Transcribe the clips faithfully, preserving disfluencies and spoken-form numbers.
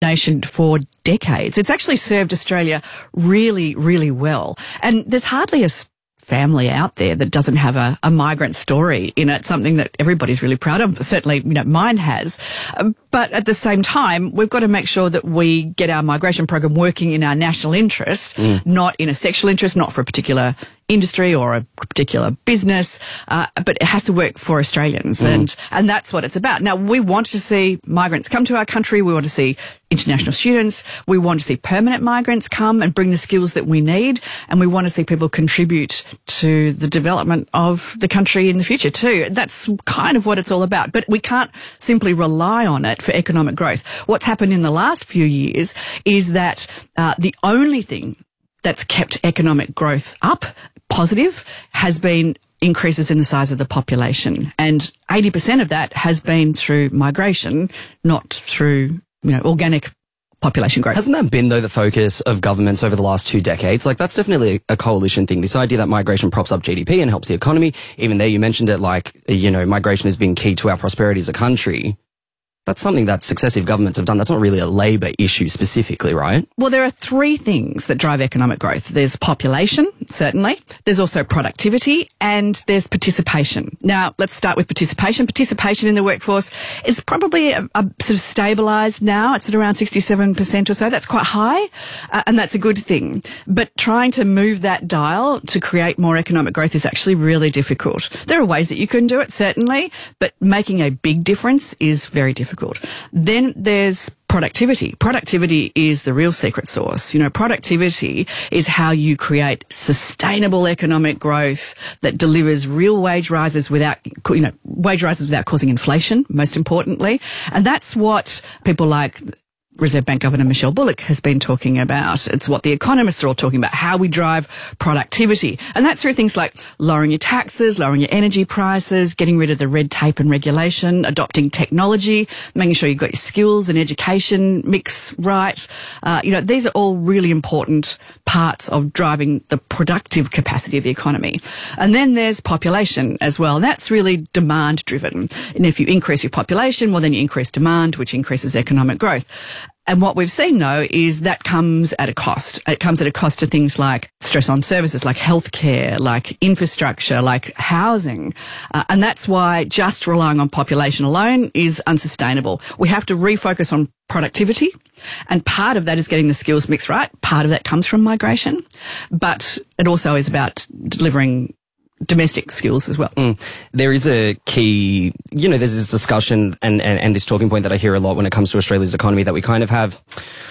nation for decades. It's actually served Australia really, really well. And there's hardly a family out there that doesn't have a, a migrant story in it, something that everybody's really proud of. Certainly, you know, mine has. But at the same time, we've got to make sure that we get our migration program working in our national interest, mm. not in a sectional interest, not for a particular industry or a particular business, uh, but it has to work for Australians, mm. and and that's what it's about. Now, we want to see migrants come to our country. We want to see international students. We want to see permanent migrants come and bring the skills that we need, and we want to see people contribute to the development of the country in the future too. That's kind of what it's all about. But we can't simply rely on it for economic growth. What's happened in the last few years is that uh, the only thing that's kept economic growth up, positive, has been increases in the size of the population. And eighty percent of that has been through migration, not through, you know, organic population growth. Hasn't that been, though, the focus of governments over the last two decades? Like, that's definitely a coalition thing. This idea that migration props up G D P and helps the economy. Even there, you mentioned it, like, you know, migration has been key to our prosperity as a country. That's something that successive governments have done. That's not really a Labor issue specifically, right? Well, there are three things that drive economic growth. There's population, certainly. There's also productivity, and there's participation. Now, let's start with participation. Participation in the workforce is probably a, a sort of stabilised now. It's at around sixty-seven percent or so. That's quite high, uh, and that's a good thing. But trying to move that dial to create more economic growth is actually really difficult. There are ways that you can do it, certainly, but making a big difference is very difficult. Then there's productivity. Productivity is the real secret sauce. You know, productivity is how you create sustainable economic growth that delivers real wage rises without, you know, wage rises without causing inflation, most importantly. And that's what people like Reserve Bank Governor Michelle Bullock has been talking about. It's what the economists are all talking about, how we drive productivity. And that's through things like lowering your taxes, lowering your energy prices, getting rid of the red tape and regulation, adopting technology, making sure you've got your skills and education mix right. Uh, you know, these are all really important parts of driving the productive capacity of the economy. And then there's population as well. And that's really demand driven. And if you increase your population, well, then you increase demand, which increases economic growth. And what we've seen, though, is that comes at a cost. It comes at a cost to things like stress on services, like healthcare, like infrastructure, like housing. Uh, and that's why just relying on population alone is unsustainable. We have to refocus on productivity. And part of that is getting the skills mix right. Part of that comes from migration. But it also is about delivering domestic skills as well. Mm. There is a key, you know, there's this discussion and, and, and this talking point that I hear a lot when it comes to Australia's economy, that we kind of have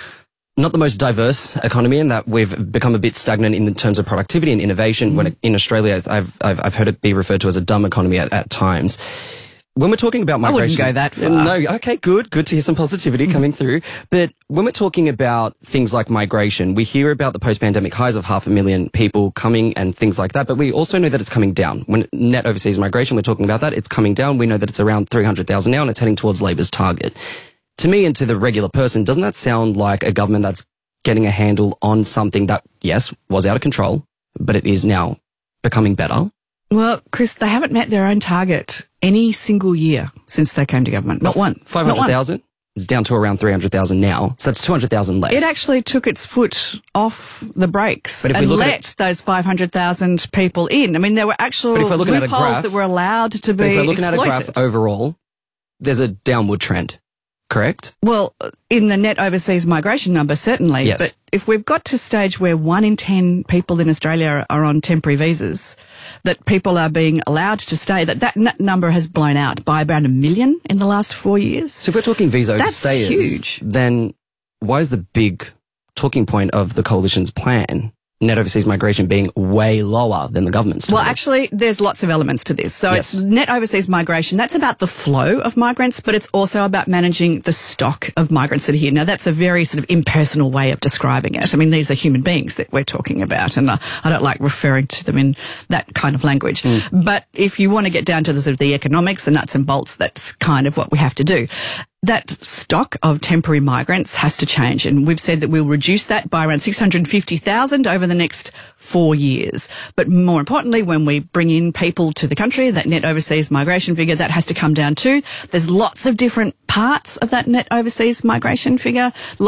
not the most diverse economy, and that we've become a bit stagnant in terms of productivity and innovation. Mm. When it, in Australia, I've, I've, I've heard it be referred to as a dumb economy at, at times. When we're talking about migration... I wouldn't go that far. No, okay, good. Good to hear some positivity mm. coming through. But when we're talking about things like migration, we hear about the post-pandemic highs of half a million people coming and things like that, but we also know that it's coming down. When net overseas migration, we're talking about that, it's coming down. We know that it's around three hundred thousand now, and it's heading towards Labor's target. To me and to the regular person, doesn't that sound like a government that's getting a handle on something that, yes, was out of control, but it is now becoming better? Well, Chris, they haven't met their own target any single year since they came to government. Not one. five hundred thousand? It's down to around three hundred thousand now. So that's two hundred thousand less. It actually took its foot off the brakes but if and we look let at those five hundred thousand people in. I mean, there were actual loopholes graph, that were allowed to be exploited. If we're looking exploited. at a graph overall, there's a downward trend, correct? Well, in the net overseas migration number, certainly. Yes. But if we've got to a stage where one in ten people in Australia are on temporary visas, that people are being allowed to stay, that that n- number has blown out by about a million in the last four years. So if we're talking visa That's overstayers, huge. Then why is the big talking point of the coalition's plan net overseas migration being way lower than the government's target? Well, actually, there's lots of elements to this. So yes. it's net overseas migration. That's about the flow of migrants, but it's also about managing the stock of migrants that are here. Now, that's a very sort of impersonal way of describing it. I mean, these are human beings that we're talking about, and uh, I don't like referring to them in that kind of language. Mm. But if you want to get down to the sort of the economics, the nuts and bolts, that's kind of what we have to do. That stock of temporary migrants has to change, and we've said that we'll reduce that by around six hundred fifty thousand over the next four years. But more importantly, when we bring in people to the country, that net overseas migration figure, that has to come down too. There's lots of different parts of that net overseas migration figure.